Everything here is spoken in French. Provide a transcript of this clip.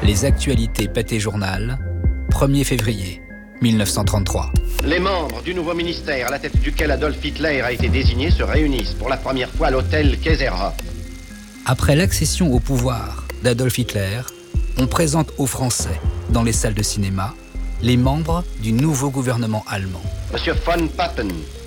Les actualités Pâté Journal, 1er février 1933. Les membres du nouveau ministère à la tête duquel Adolf Hitler a été désigné se réunissent pour la première fois à l'hôtel Kaiserhof. Après l'accession au pouvoir d'Adolf Hitler, on présente aux Français, dans les salles de cinéma, les membres du nouveau gouvernement allemand. Monsieur von Papen,